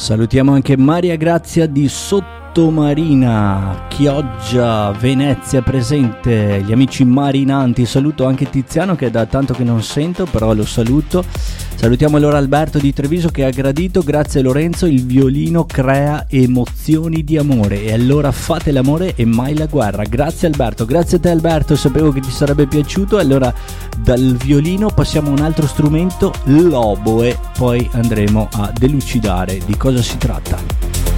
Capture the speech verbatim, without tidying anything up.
Salutiamo anche Maria Grazia di Sottomarina, Chioggia, Venezia presente, gli amici marinanti. Saluto anche Tiziano che è da tanto che non sento, però lo saluto. Salutiamo allora Alberto di Treviso che ha gradito, grazie Lorenzo, il violino crea emozioni di amore e allora fate l'amore e mai la guerra. Grazie Alberto, grazie a te Alberto, sapevo che ti sarebbe piaciuto. Allora dal violino passiamo a un altro strumento, l'oboe, poi andremo a delucidare di cosa si tratta.